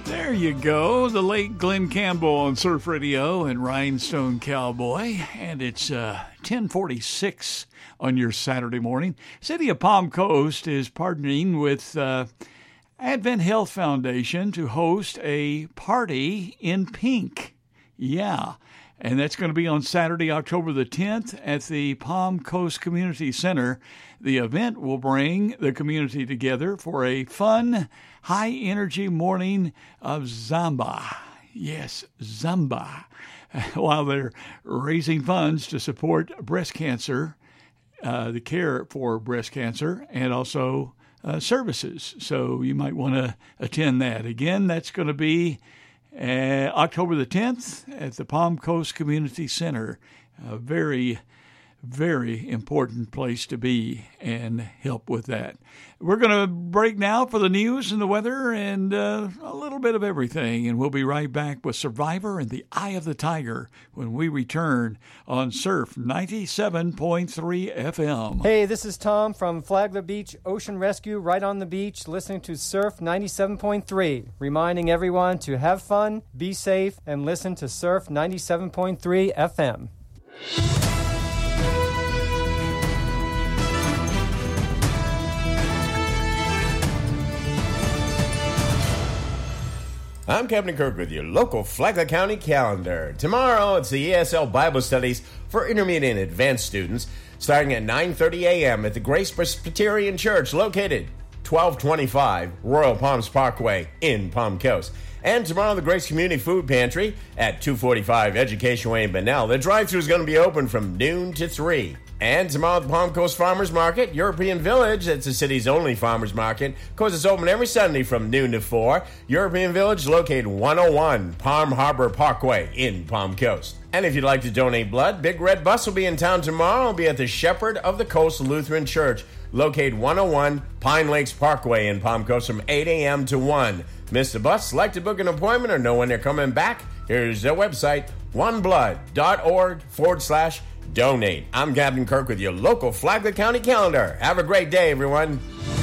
There you go, the late Glenn Campbell on Surf Radio and Rhinestone Cowboy, and it's 10:46 on your Saturday morning. City of Palm Coast is partnering with Advent Health Foundation to host a party in pink. Yeah, and that's going to be on Saturday, October the 10th at the Palm Coast Community Center. The event will bring the community together for a fun, high-energy morning of Zamba. Yes, Zamba. While they're raising funds to support breast cancer, the care for breast cancer, and also services. So you might want to attend that. Again, that's going to be October the 10th at the Palm Coast Community Center. A very, very important place to be and help with that. We're going to break now for the news and the weather and a little bit of everything. And we'll be right back with Survivor and the Eye of the Tiger when we return on Surf 97.3 FM. Hey, this is Tom from Flagler Beach Ocean Rescue, right on the beach, listening to Surf 97.3, reminding everyone to have fun, be safe, and listen to Surf 97.3 FM. I'm Captain Kirk with your local Flagler County calendar. Tomorrow, it's the ESL Bible Studies for intermediate and advanced students, starting at 9:30 a.m. at the Grace Presbyterian Church, located 1225 Royal Palms Parkway in Palm Coast. And tomorrow, the Grace Community Food Pantry at 245 Education Way in Benell. The drive-thru is going to be open from noon to 3. And tomorrow, the Palm Coast Farmers Market, European Village, that's the city's only farmers market. Of course, it's open every Sunday from noon to 4. European Village, located 101 Palm Harbor Parkway in Palm Coast. And if you'd like to donate blood, Big Red Bus will be in town tomorrow. It'll be at the Shepherd of the Coast Lutheran Church, located 101 Pine Lakes Parkway in Palm Coast from 8 a.m. to 1. Miss the bus, like to book an appointment, or know when they're coming back? Here's their website, oneblood.org/donate. I'm Captain Kirk with your local Flagler County calendar. Have a great day, everyone.